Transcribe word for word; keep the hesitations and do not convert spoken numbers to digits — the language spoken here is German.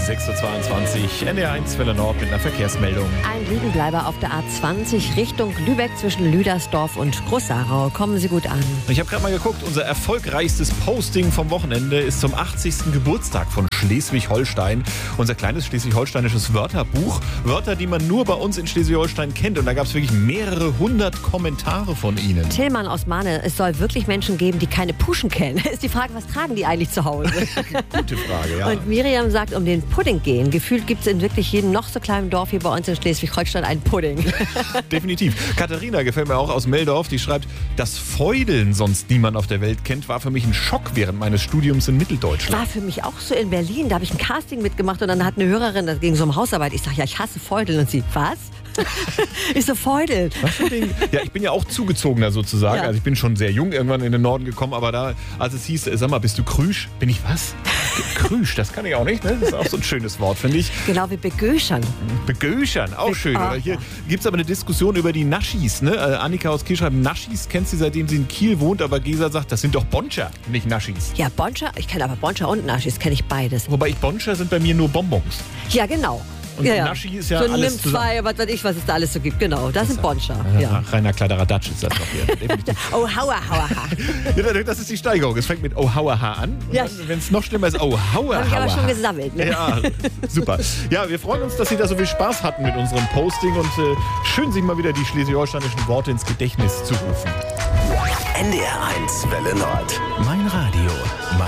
sechs Uhr zweiundzwanzig, N D R eins Welle Nord mit einer Verkehrsmeldung. Ein Liegenbleiber auf der A zwanzig Richtung Lübeck zwischen Lüdersdorf und Groß-Sarau. Kommen Sie gut an. Ich habe gerade mal geguckt, unser erfolgreichstes Posting vom Wochenende ist zum achtzigsten Geburtstag von Schleswig-Holstein. Unser kleines schleswig-holsteinisches Wörterbuch. Wörter, die man nur bei uns in Schleswig-Holstein kennt. Und da gab es wirklich mehrere hundert Kommentare von Ihnen. Tillmann aus Mahne, es soll wirklich Menschen geben, die keine Puschen kennen. Ist die Frage, was tragen die eigentlich zu Hause? Gute Frage, ja. Und Miriam sagt, um den Pudding gehen. Gefühlt gibt es in wirklich jedem noch so kleinen Dorf hier bei uns in Schleswig-Holstein einen Pudding. Definitiv. Katharina gefällt mir auch aus Meldorf. Die schreibt, dass Feudeln sonst niemand auf der Welt kennt, war für mich ein Schock während meines Studiums in Mitteldeutschland. War für mich auch so in Berlin. Da habe ich ein Casting mitgemacht und dann hat eine Hörerin, das ging so um Hausarbeit. Ich sage, ja, ich hasse Feudeln. Und sie, was? Ich so, Feudel. Was für ein Ding? Ja, ich bin ja auch Zugezogener sozusagen. Ja. Also ich bin schon sehr jung irgendwann in den Norden gekommen, aber da, als es hieß, sag mal, bist du Krüsch? Bin ich was? Krüsch, das kann ich auch nicht, ne? Das ist auch so ein schönes Wort, finde ich. Genau wie Begöschern. Begöschern, auch Be- schön. Ah, Oder hier ja. gibt es aber eine Diskussion über die Naschis, ne? Äh, Annika aus Kiel schreibt, Naschis kennt sie, seitdem sie in Kiel wohnt, aber Gesa sagt, das sind doch Bonscher, nicht Naschis. Ja, Bonscher, ich kenne aber Bonscher und Naschis, kenne ich beides. Wobei ich Bonscher sind bei mir nur Bonbons. Ja, genau. Und ja, ja. Naschi ist ja so alles nimm zusammen. zwei, was weiß ich, was es da alles so gibt. Genau, das sind Bonscher. Ja. Ja. Rainer Kladderadatsch ist das doch hier. Definitiv. Oh, hauer, hauer, hauer. Ja, das ist die Steigerung. Es fängt mit Oh, hauaha an. Ja. Wenn es noch schlimmer ist, Oh, hauer, Hab ich aber hauer. schon gesammelt. Ne? Ja, super. Ja, wir freuen uns, dass Sie da so viel Spaß hatten mit unserem Posting und äh, schön, sich mal wieder die schleswig-holsteinischen Worte ins Gedächtnis zu rufen. N D R eins Welle Nord. Mein Radio. Mein